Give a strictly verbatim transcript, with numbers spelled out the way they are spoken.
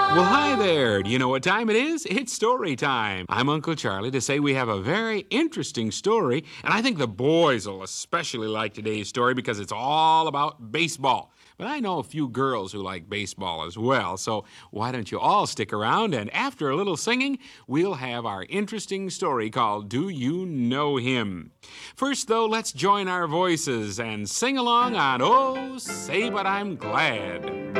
Well, hi there. Do you know what time it is? It's story time. I'm Uncle Charlie to say we have a very interesting story, and I think the boys will especially like today's story because it's all about baseball. But I know a few girls who like baseball as well, so why don't you all stick around, and after a little singing, we'll have our interesting story called Do You Know Him? First, though, let's join our voices and sing along on Oh, Say But I'm Glad.